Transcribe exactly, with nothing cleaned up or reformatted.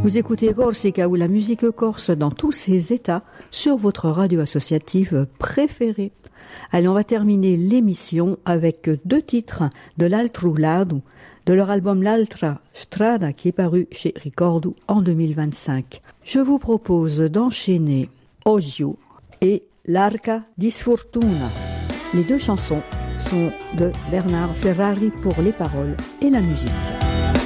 Vous écoutez Corsica ou la musique corse dans tous ses états sur votre radio associative préférée. Allez, on va terminer l'émission avec deux titres de l'Altro Lado, de leur album L'Altra Strada qui est paru chez Ricordo en deux mille vingt-cinq. Je vous propose d'enchaîner Oggio et L'Arca di Sfortuna. Les deux chansons sont de Bernard Ferrari pour les paroles et la musique.